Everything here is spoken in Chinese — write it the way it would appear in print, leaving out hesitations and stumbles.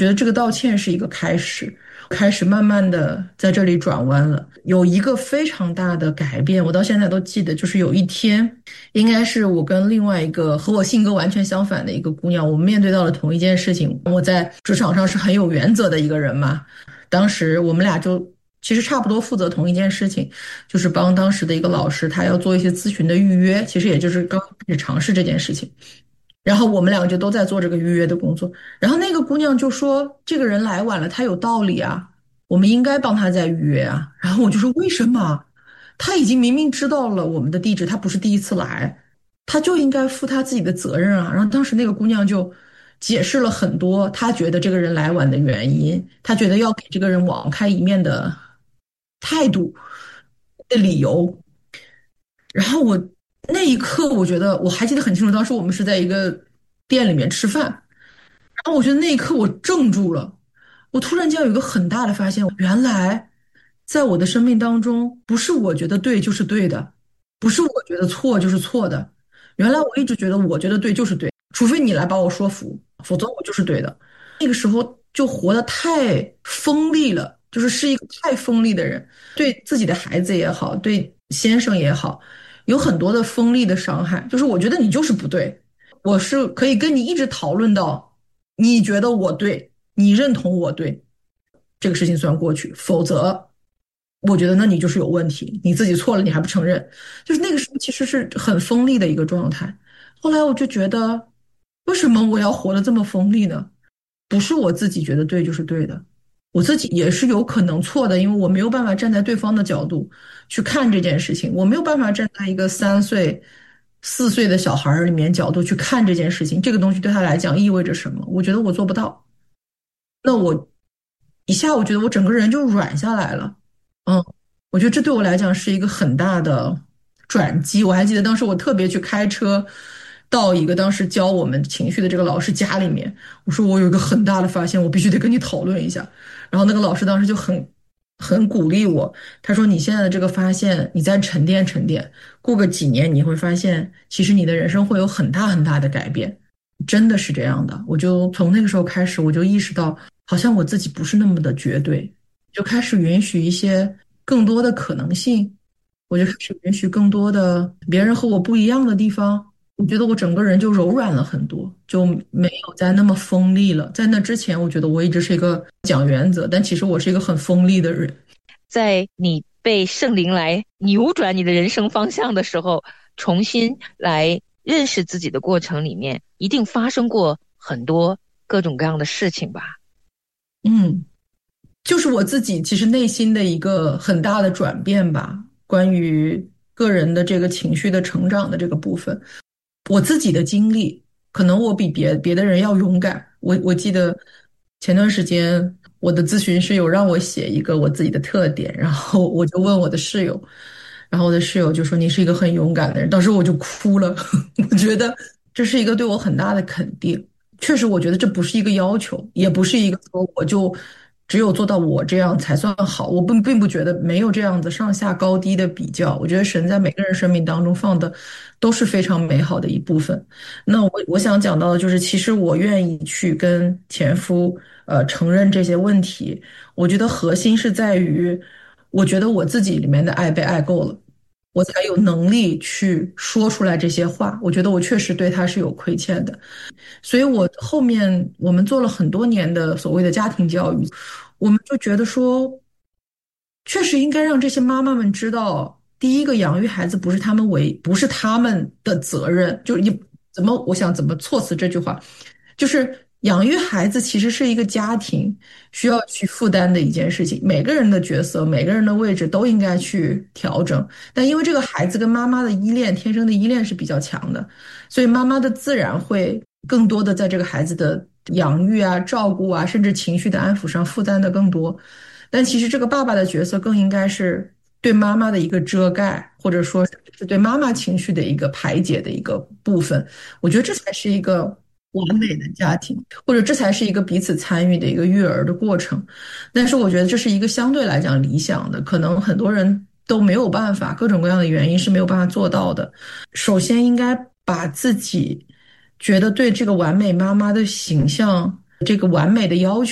觉得这个道歉是一个开始，开始慢慢的在这里转弯了。有一个非常大的改变，我到现在都记得，就是有一天，应该是我跟另外一个和我性格完全相反的一个姑娘，我们面对到了同一件事情。我在职场上是很有原则的一个人嘛，当时我们俩就其实差不多负责同一件事情，就是帮当时的一个老师，他要做一些咨询的预约，其实也就是刚开始尝试这件事情。然后我们两个就都在做这个预约的工作。然后那个姑娘就说：“这个人来晚了，他有道理啊，我们应该帮他再预约啊。”然后我就说：“为什么？他已经明明知道了我们的地址，他不是第一次来，他就应该负他自己的责任啊。”然后当时那个姑娘就解释了很多她觉得这个人来晚的原因，她觉得要给这个人网开一面的态度的理由。然后那一刻，我觉得我还记得很清楚，当时我们是在一个店里面吃饭，然后我觉得那一刻我怔住了，我突然间有一个很大的发现，原来在我的生命当中，不是我觉得对就是对的，不是我觉得错就是错的，原来我一直觉得我觉得对就是对，除非你来把我说服，否则我就是对的。那个时候就活得太锋利了，是一个太锋利的人，对自己的孩子也好，对先生也好，有很多的锋利的伤害。就是我觉得你就是不对，我是可以跟你一直讨论到你觉得我对，你认同我对，这个事情算过去，否则我觉得那你就是有问题，你自己错了你还不承认，就是那个时候其实是很锋利的一个状态。后来我就觉得，为什么我要活得这么锋利呢？不是我自己觉得对就是对的，我自己也是有可能错的，因为我没有办法站在对方的角度去看这件事情，我没有办法站在一个3岁、4岁的小孩儿里面角度去看这件事情，这个东西对他来讲意味着什么？我觉得我做不到。那我一下，我觉得我整个人就软下来了。嗯，我觉得这对我来讲是一个很大的转机。我还记得当时我特别去开车到一个当时教我们情绪的这个老师家里面，我说我有一个很大的发现，我必须得跟你讨论一下。然后那个老师当时就很鼓励我，他说你现在的这个发现，你再沉淀沉淀，过个几年你会发现，其实你的人生会有很大很大的改变。真的是这样的，我就从那个时候开始，我就意识到，好像我自己不是那么的绝对，就开始允许一些更多的可能性，我就开始允许更多的别人和我不一样的地方。我觉得我整个人就柔软了很多，就没有再那么锋利了。在那之前，我觉得我一直是一个讲原则，但其实我是一个很锋利的人。 在你被圣灵来扭转你的人生方向的时候，重新来认识自己的过程里面，一定发生过很多各种各样的事情吧？ 嗯。就是我自己其实内心的一个很大的转变吧，关于个人的这个情绪的成长的这个部分，我自己的经历，可能我比别的人要勇敢。我记得前段时间我的咨询师有让我写一个我自己的特点，然后我就问我的室友，然后我的室友就说你是一个很勇敢的人，当时我就哭了，我觉得这是一个对我很大的肯定。确实，我觉得这不是一个要求，也不是一个说我就只有做到我这样才算好。我并不觉得没有这样子上下高低的比较。我觉得神在每个人生命当中放的都是非常美好的一部分。那我想讲到的就是，其实我愿意去跟前夫承认这些问题。我觉得核心是在于，我觉得我自己里面的爱被爱够了。我才有能力去说出来这些话。我觉得我确实对他是有亏欠的。所以我后面我们做了很多年的所谓的家庭教育，我们就觉得说，确实应该让这些妈妈们知道，第一个养育孩子不是他们的责任，就是你我想怎么措辞这句话，就是养育孩子其实是一个家庭需要去负担的一件事情，每个人的角色、每个人的位置都应该去调整，但因为这个孩子跟妈妈的依恋，天生的依恋是比较强的。所以妈妈的自然会更多的在这个孩子的养育啊、照顾啊，甚至情绪的安抚上负担的更多。但其实这个爸爸的角色更应该是对妈妈的一个遮盖，或者说是对妈妈情绪的一个排解的一个部分。我觉得这才是一个完美的家庭，或者这才是一个彼此参与的一个育儿的过程。但是我觉得这是一个相对来讲理想的，可能很多人都没有办法，各种各样的原因是没有办法做到的。首先应该把自己觉得对这个完美妈妈的形象，这个完美的要求。